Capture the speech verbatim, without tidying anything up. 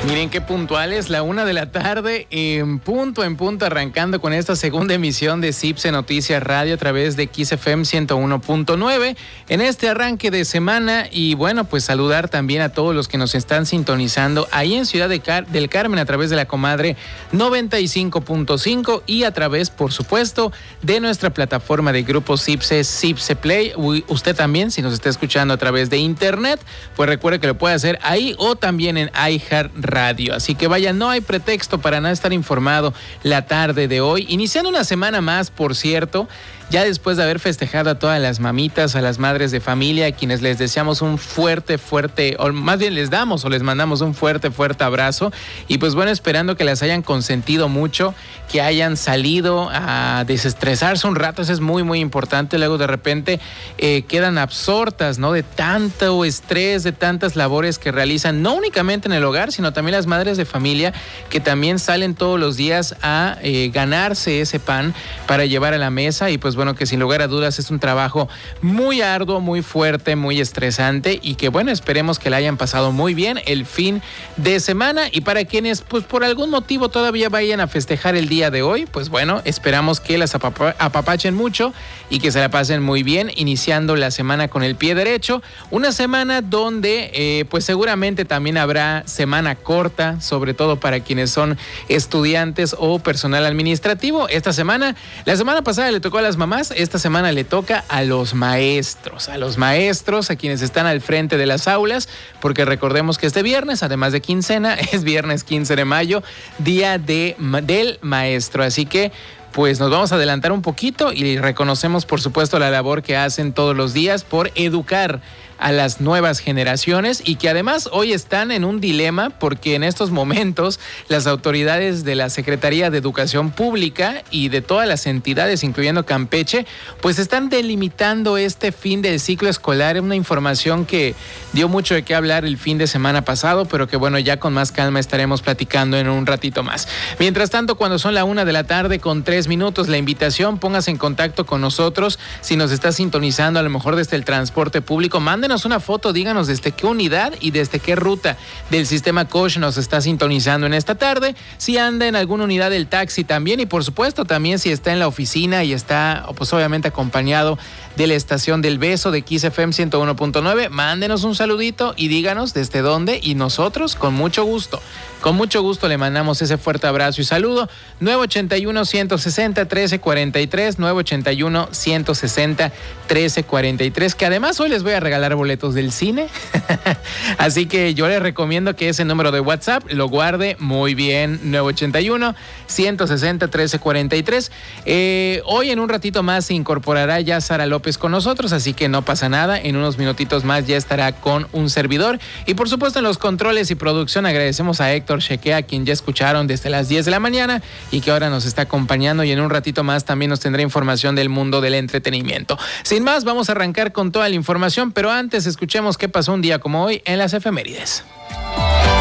Miren qué puntuales, la una de la tarde, en punto, en punto, arrancando con esta segunda emisión de Cipse Noticias Radio a través de X F M ciento uno punto nueve en este arranque de semana. Y bueno, pues saludar también a todos los que nos están sintonizando ahí en Ciudad de Car- del Carmen a través de la comadre noventa y cinco punto cinco y a través, por supuesto, de nuestra plataforma de Grupo Cipse, Cipse Play. Usted también, si nos está escuchando a través de internet, pues recuerde que lo puede hacer ahí o también en iHeart Radio. Así que vaya, no hay pretexto para no estar informado la tarde de hoy. Iniciando una semana más, por cierto, ya después de haber festejado a todas las mamitas, a las madres de familia, a quienes les deseamos un fuerte, fuerte, o más bien les damos o les mandamos un fuerte, fuerte abrazo. Y pues bueno, esperando que las hayan consentido mucho, que hayan salido a desestresarse un rato. Eso es muy, muy importante. Luego de repente eh, quedan absortas, ¿no? De tanto estrés, de tantas labores que realizan, no únicamente en el hogar, sino también las madres de familia que también salen todos los días a eh, ganarse ese pan para llevar a la mesa. Y pues bueno, que sin lugar a dudas es un trabajo muy arduo, muy fuerte, muy estresante y que bueno, esperemos que la hayan pasado muy bien el fin de semana. Y para quienes pues por algún motivo todavía vayan a festejar el día de hoy, pues bueno, esperamos que las apapa- apapachen mucho y que se la pasen muy bien, iniciando la semana con el pie derecho. Una semana donde eh, pues seguramente también habrá semana corta, sobre todo para quienes son estudiantes o personal administrativo. Esta semana, la semana pasada le tocó a las mamás, esta semana le toca a los maestros, a los maestros, a quienes están al frente de las aulas, porque recordemos que este viernes, además de quincena, es viernes quince de mayo, día de, del maestro. Así que pues nos vamos a adelantar un poquito y reconocemos, por supuesto, la labor que hacen todos los días por educar a las nuevas generaciones y que además hoy están en un dilema porque en estos momentos las autoridades de la Secretaría de Educación Pública y de todas las entidades, incluyendo Campeche, pues están delimitando este fin del ciclo escolar. Una información que dio mucho de qué hablar el fin de semana pasado, pero que bueno, ya con más calma estaremos platicando en un ratito más. Mientras tanto, cuando son la una de la tarde con tres minutos, la invitación, póngase en contacto con nosotros. Si nos está sintonizando a lo mejor desde el transporte público, mándenos una foto, díganos desde qué unidad y desde qué ruta del sistema Coach nos está sintonizando en esta tarde. Si anda en alguna unidad del taxi también, y por supuesto también si está en la oficina y está pues obviamente acompañado de la estación del Beso de X F M ciento uno punto nueve, mándenos un saludito y díganos desde dónde y nosotros con mucho gusto, con mucho gusto le mandamos ese fuerte abrazo y saludo. nueve ochenta y uno, ciento sesenta, trece cuarenta y tres, nueve ochenta y uno, ciento sesenta, trece cuarenta y tres, que además hoy les voy a regalar boletos del cine. Así que yo les recomiendo que ese número de WhatsApp lo guarde muy bien, nueve ochenta y uno, ciento sesenta, trece cuarenta y tres. Eh, hoy en un ratito más se incorporará ya Sara López con nosotros, así que no pasa nada, en unos minutitos más ya estará con un servidor. Y por supuesto en los controles y producción agradecemos a Héctor Chequea, a quien ya escucharon desde las diez de la mañana y que ahora nos está acompañando, y en un ratito más también nos tendrá información del mundo del entretenimiento. Sin más, vamos a arrancar con toda la información, pero antes escuchemos qué pasó un día como hoy en las efemérides.